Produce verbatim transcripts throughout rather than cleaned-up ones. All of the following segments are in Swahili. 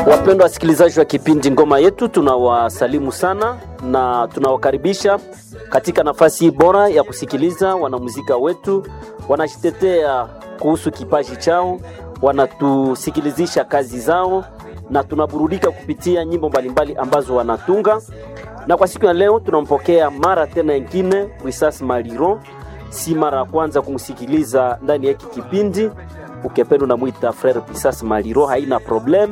Wapendwa wasikilizaji wa kipindi Ngoma Yetu, tunawasalimu sana na tunawakaribisha katika nafasi hii bora ya kusikiliza wanamuzika wetu wanajitetea kuhusu kipaji chao, wanatusikilizisha kazi zao na tunaburudika kupitia nyimbo mbalimbali ambazo wanatunga. Na kwa siku ya leo tunampokea mara tena nyingine Puissance Maliro, si mara ya kwanza kumsikiliza ndani ya kipindi. Ukipenda unamuita Frère Puissance Maliro, haina problem,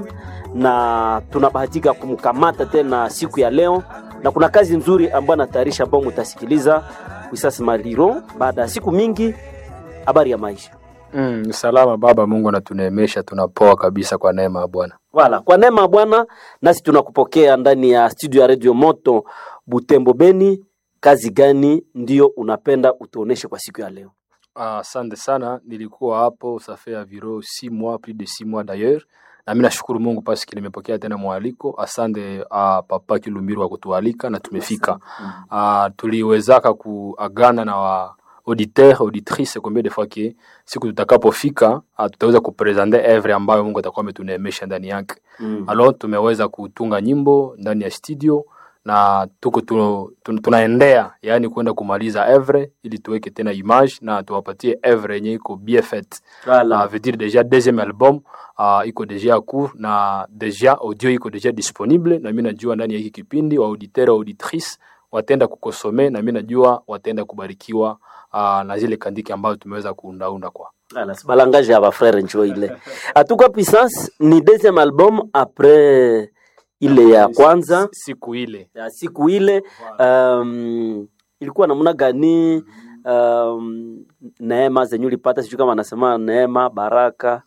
na tunabahatika kumkamata tena siku ya leo, na kuna kazi nzuri ambayo anatayarisha ambao mtasikiliza Puissance Maliro baada ya siku mingi. Habari ya maisha? Mm, salama baba, Mungu anatuneemesha, tunapoa kabisa kwa neema ya Bwana. Wala, kwa neema ya Bwana nasi tunakupokea ndani ya studio ya Radio Moto Butembo Beni. Kazi gani ndio unapenda utuoneshe kwa siku ya leo? Asante uh, sana, nilikuwa hapo ça fait environ six mois, plus de six mois d'ailleurs. Na mimi nashukuru Mungu parce que nimepokea tena mwaliko. Asante uh, Papa Kilumbiru wa kutualika na tumefika. Uh, tuliwezaka kuagana na wa auditeur auditrice combien de fois que siku tutakapofika uh, tutaweza kupresenter œuvre ambayo Mungu atakuwa ametuneemesha ndani yake. Mm. Alors tumeweza kutunga nyimbo ndani ya studio na tuko tu, tu, tunaendea yani kwenda kumaliza œuvre ili tuweke tena image na tuwapatie œuvre yenye iko bien faite. Voilà. Uh, veut dire déjà deuxième album uh, iko déjà court na déjà audio iko déjà disponible, na mimi najua ndani ya hiki kipindi wa auditeur auditrice watenda kukosome, na mimi najua watenda kubarikiwa uh, na zile kandiki ambazo tumeweza kuundaunda kwa. Ala, sibalangaje aba frère njo ile. Atuka Puissance ni deuxième album après ile ya kwanza, siku ile ya siku ile. Um, ilikuwa namna gani? Um, neema zenyu ulipata, sijui kama anasema neema, baraka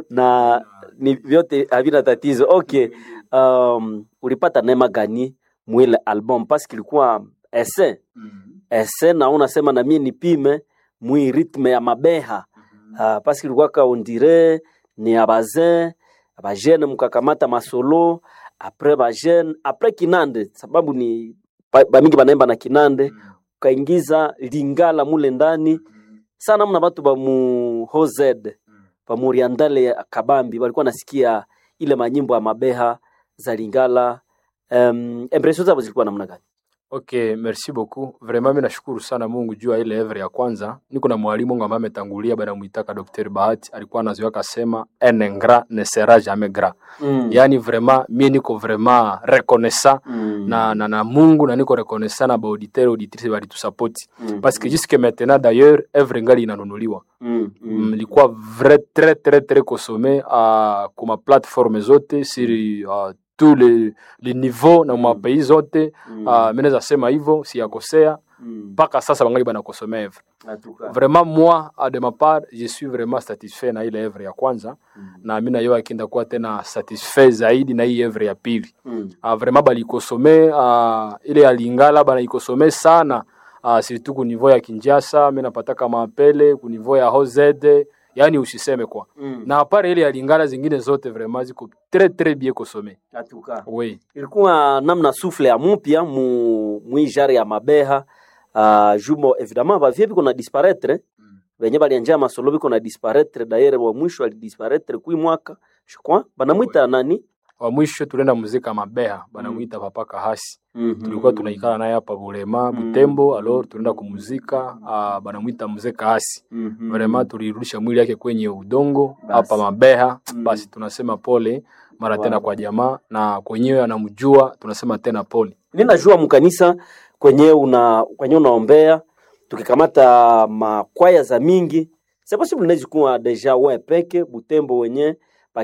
na ni vyote havina tatizo. Okay. Um, ulipata neema gani mwile album? Parce que ilikuwa ese ese na unasema na mimi nipime mwi ritme ya mabeha. Uh, parce que ilikuwa ka ondire ni abaze abajene mkakamata masolo après ba jeune après kinande, sababu ni ba, ba mingi banaimba na kinande, mm. Kaingiza lingala mule ndani sana, mna watu ba mu hozed mm. ba muriandale kabambi walikuwa nasikia ile manyimbo ya mabeha za lingala. Um, impression zao zilikuwa namna gani? Okay, merci beaucoup. Vraiment mimi nashukuru sana Mungu juu ya ile œuvre ya kwanza. Niko na mwalimu wangu ambaye ametangulia baada muitaka Docteur Bahati, alikuwa anazoea akasema un ingrat ne sera jamais gras. Mm. Yaani vraiment mimi niko vraiment reconnaissant mm. na, na na Mungu, na niko reconnaissant na ba auditeur auditrice bali tu support. Mm. Parce que jusque maintenant d'ailleurs œuvre ngali inanunuliwa. Mm. Mm. Ilikuwa vrai très très très consommé à uh, kuma plateforme zote sur uh, tous les les niveaux na ma pays zote. Mm. Uh, meneza sema hivyo si yakosea mpaka mm. sasa bangali bana consommer œuvre. Vraiment moi de ma part je suis vraiment satisfait na ile œuvre ya kwanza. Mm. Na mimi nayo akinda kwa tena satisfait zaidi na hii œuvre ya pili. Mm. Uh, vraiment bali consommer uh, ile ya Lingala bana ikosommer sana uh, surtout ku niveau ya Kinshasa, mimi napata kama apele ku niveau ya Hozede, yani usiseme kwa. Mm. Na apart ile ya Lingala zingine zote vraiment ziko très très bien consommé. Atuka. Oui. Ilikuwa namna souffle ya mpya mu muijari ya mabeha. Uh, jumo évidemment ba vie biko na disparaître. Mm. Benye bali anja masolo biko na disparaître, d'ailleurs wa mwisho ali disparaître kui mwaka je crois banamuita nani wa mwisho tulenda muzika mabeha banamuita mm. Papa Kahasi. Mm-hmm. Tulikuwa tunaikala naye hapa Bulema Butembo. Mm-hmm. Alors tulenda kumuzika uh, banamuita muzika Kahasi. Mm-hmm. Vraiment tulirudisha mwili yake kwenye udongo hapa mabeha. Mm-hmm. Basi tunasema pole mara tena kwa jamaa, na kwenyewe anamjua tunasema tena pole. Ninajua mkanisa kwenye una kwenye unaombea, tukikamata makwaya za mingi c'est possible unaweza kuwa deja wewe peke Butembo wenye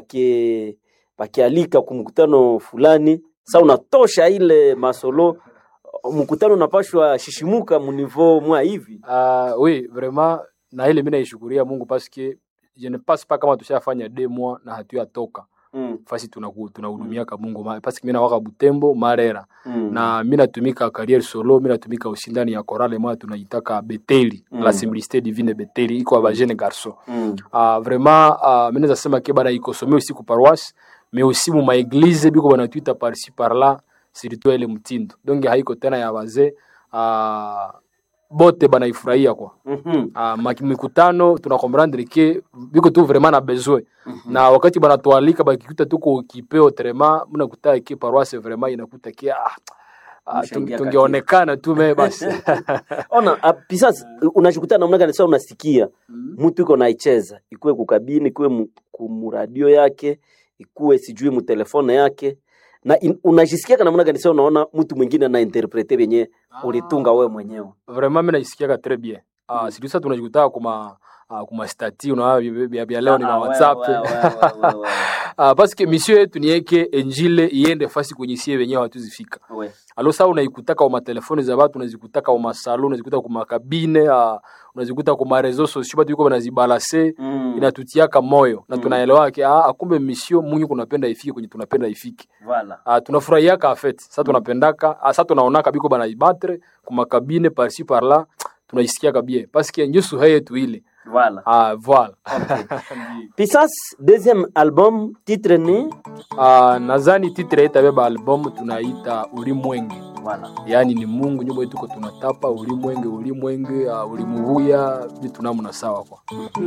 pake pakialika kumkutano fulani, sasa unatosha ile masolo, mkutano unapashwa shishimuka mu niveau mwa hivi. Ah uh, oui vraiment, na ile mimi naishukuria Mungu parce que je ne passe pas kama tushafanya deux mois na hatuyatoka. Mm. Fasi tunaku tunahudumia ka Mungu parce que mimi na waka Butembo Marera. Mm. Na mimi natumika career solo, mimi natumika usindani ya chorale mwa tunaitaka Beteli. Mm. La Simplicité Divine Beteli iko ba jeune garçon. Mm. Ah uh, vraiment uh, mimi naweza sema ke bana ikosomea usiku paroisse, mais aussi mu ma église biko bana tuita par ci par là surtout ile mtindo. Donc haiko tena ya wazee. Ah uh, bote banaifurahia kwa. Mhm. Ah, maki- mikutano tuna comprendre que biko tu vraiment na besoin. Na wakati banatualika bakikuta tuko kipeo trema mnakuta ki paroisse vraiment inakuta ki ah, ah, Mshangia tunge- tungeonekana tu me basi. Ona uh, pisas unajikuta namna gani sasa unasikia mtu iko naicheza ikuwe kukabini ikuwe mu- kumuradio yake ikuwe sijui mu telefone yake na in, unajisikia kana namna gani sasa unaona mtu mwingine ana interprete benye ulitunga wewe mwenyewe. Vraiment mimi naisikia très bien. Ah, mm. Sisi tunajikuta kuma uh, kuma stati unaona bia bia leo ni na WhatsApp. Ah, parce que monsieur yetu ni yeke enjile iende fasi kwenye sie wenyewe watu zifika. Ouais. Alo saa unaikutaka kwa matelefoni za watu, unazikutaka kwa masalo, unazikuta kwa makabine, uh, unazikuta kwa marezo sociaux, batu yuko banazibalase, mm. inatutiaka moyo. Na tunaelewa yake, ah, akumbe mission Mungu kunapenda ifike kwenye tunapenda ifike. Voilà. Ah, tunafurahiaka afet. Sasa tunapendaka, ah, sasa tunaonaka biko banaibattre kwa makabine par ci par là, tunaisikiaka bien. Parce que nyusu haye tu ile. Voilà. Ah, voilà. Okay. Pisas deuxième album titre ni ah, nazani titre ita beba album tunaita Ulimwenge. Voilà. Yani ni Mungu nyumba yetu tunatapa ulimwenge ulimwenge uh, ulimuhuya vitu namna sawa kwa.